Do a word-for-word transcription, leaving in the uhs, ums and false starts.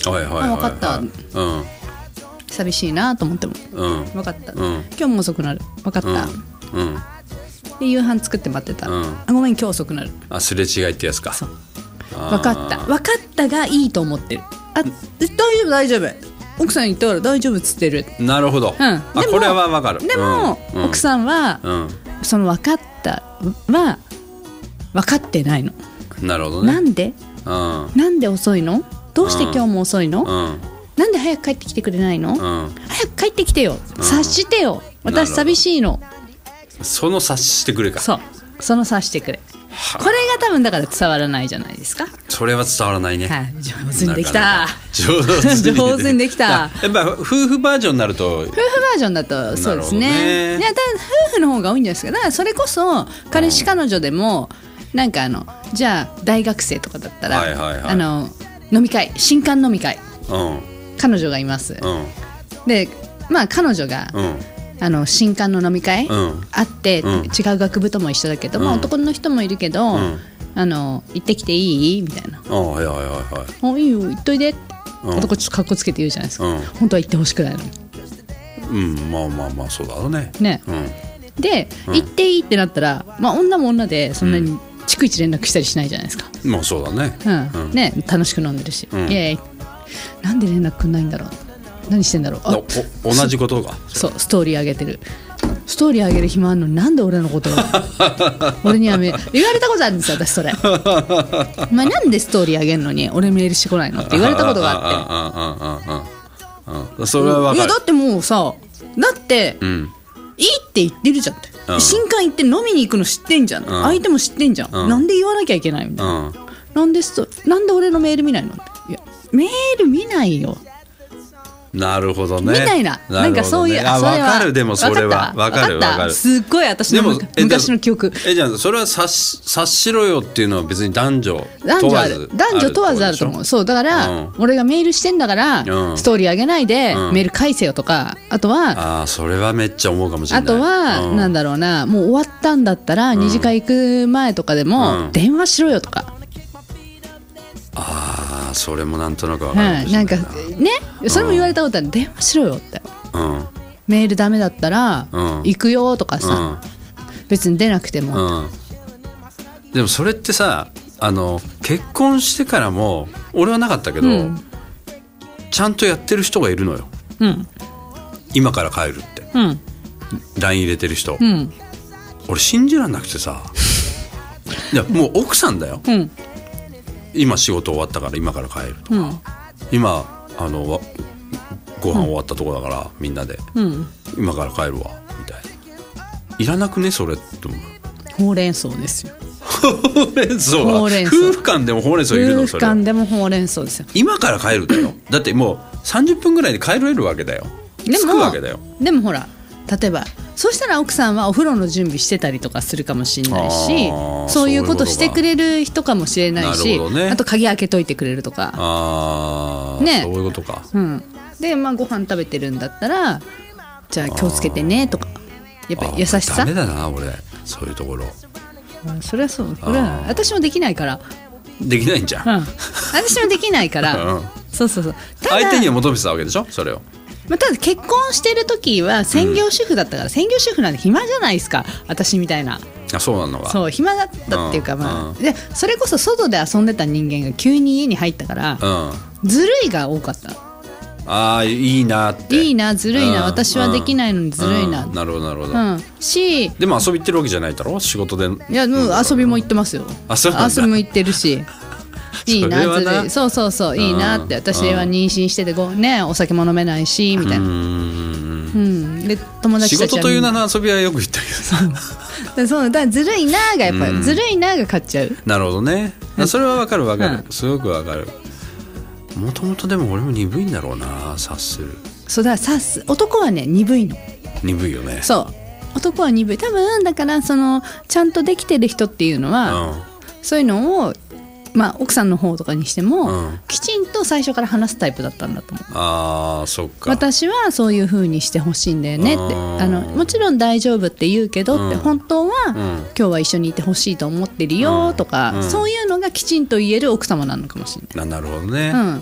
はいはいはいはい、 あ分かった、 うん、 寂しいなと思っても、うん、分かった、うん、今日も遅くなる分かった、うんうん、で夕飯作って待ってた、うん、あごめん今日遅くなる、 あすれ違いってやつか。 そう分かった分かったがいいと思ってる。あ大丈夫大丈夫奥さんに言ったから大丈夫っつってる。 なるほど、うん、あこれは分かる。 でも、うん、奥さんは、うん、その分かったは分かってないの。 なるほどね。 なんで、うん、なんで遅いの、どうして今日も遅いの、うん、なんで早く帰ってきてくれないの、うん、早く帰ってきてよ、うん、察してよ私寂しいの。 その察してくれか。 そうその察してくれ、これが多分だから伝わらないじゃないですか。 それは伝わらないね、 はい、上手にできた上手に上手にできた。 やっぱ夫婦バージョンになると夫婦バージョンだとそうですね。いやだ夫婦の方が多いんですけど、だからそれこそ彼氏彼女でも、うん、なんかあのじゃあ大学生とかだったら、はいはいはい、あの飲み会新歓飲み会、うん、彼女がいます、うん、でまあ彼女が、うんあの新歓の飲み会、うん、あって、うん、違う学部とも一緒だけど、うん、まあ、男の人もいるけど、うん、あの行ってきていいみたいな、あ、はいはいはいはい、おいいよ行っといでって、うん、男ちょっとかっこつけて言うじゃないですか、うん、本当は行ってほしくないの。 うんまあまあまあそうだろうね。 ね、うん、で、うん、行っていいってなったら、まあ、女も女でそんなに逐一連絡したりしないじゃないですか。 まあそうだね、 うんうん、ね楽しく飲んでるし、うん、いやいやなんで連絡くんないんだろう、何してんだろう、あ同じことがそうストーリー上げてるストーリー上げる暇あるのになんで俺のことを俺にはメール言われたことあるんですよ私それお前なんでストーリー上げるのに俺メールしてこないのって言われたことがあって、それは分かる。 いやだってもうさだって、うん、いいって言ってるじゃんって、うん、新刊行って飲みに行くの知ってんじゃん、うん、相手も知ってんじゃん、うん、なんで言わなきゃいけないみたいな、うん、なんでストなんで俺のメール見ないのって、いやメール見ないよなるほどねみたいな、なんかそういう、 あ、分かる。でもそれは分かる分かる。 すっごい私の昔の記憶。 えじゃあそれは察し、察しろよっていうのは別に男女問わず男女問わずあると思う。そうだから、うん、俺がメールしてんだから、うん、ストーリー上げないで、うん、メール返せよとか、あとはあそれはめっちゃ思うかもしれない。 あとは、うん、なんだろうな、もう終わったんだったら、うん、二次会行く前とかでも、うん、電話しろよとか。 ああそれもなんとなく分かるかもしれないな、 うん、なんかねそれも言われたことある、うん、電話しろよって、うん、メールダメだったら、うん、行くよとかさ、うん、別に出なくても、うん、 でもそれってさあの結婚してからも俺はなかったけど、うん、ちゃんとやってる人がいるのよ、うん、今から帰るって、うん、ライン 入れてる人、うん、俺信じらんなくてさいやもう奥さんだよ、うん今仕事終わったから今から帰るとか、うん、今あのご飯終わったとこだから、うん、みんなで、うん、今から帰るわみたいないらなくねそれって思う。 ほうれん草ですよほうれん草は夫婦間でもほうれん草いるの。それ夫婦間でもほうれん草ですよ。 今から帰るだよだってもうさんじゅっぷんぐらいで帰れるわけだよ。 でも着くわけだよ。 でもほら例えばそうしたら奥さんはお風呂の準備してたりとかするかもしれないし、そういうことしてくれる人かもしれないし、 あ, ね、あと鍵開けといてくれるとか、 あ、ね、そういうことか、 うん、で、まあ、ご飯食べてるんだったらじゃあ気をつけてねとか、やっぱり優しさ。 ダメだな俺そういうところ。 それはそう、これは私もできないから。 できないんじゃん、うん、 私もできないから、うん、そうそうそう。 相手には求めてたわけでしょそれを。 まあ、ただ結婚してる時は専業主婦だったから、うん、専業主婦なんて暇じゃないですか私みたいな。 あ、そうなのか。 そう暇だったっていうか、うん、まあ、うん、でそれこそ外で遊んでた人間が急に家に入ったから、うん、ずるいが多かった。 ああいいなっていいなずるいな、うん、私はできないのにずるいな、 うん、なるほどなるほど、 うん、しでも遊び行ってるわけじゃないだろ仕事で。 いやもう遊びも行ってますよ。 あ、そうなんだ。 遊びも行ってるしいいなずるい、そうそうそういいなって、私は妊娠しててご、ね、お酒も飲めないしみたいな。うん、うん、で友達たちは仕事という名の遊びはよく言ったけどそうだからずるいながやっぱり、ずるいなが勝っちゃう。 なるほどね。それはわかるわかる、うん、すごくわかる。もともとでも俺も鈍いんだろうな察する。 そうだ察す男はね鈍いの。 鈍いよね。 そう男は鈍い。多分だからそのちゃんとできてる人っていうのは、うん、そういうのをまあ、奥さんの方とかにしても、うん、きちんと最初から話すタイプだったんだと思う。 あーそっか。 私はそういう風にしてほしいんだよねって、あのもちろん大丈夫って言うけどって、うん、本当は、うん、今日は一緒にいてほしいと思ってるよとか、うん、そういうのがきちんと言える奥様なのかもしれない。 なるほどね、 うん、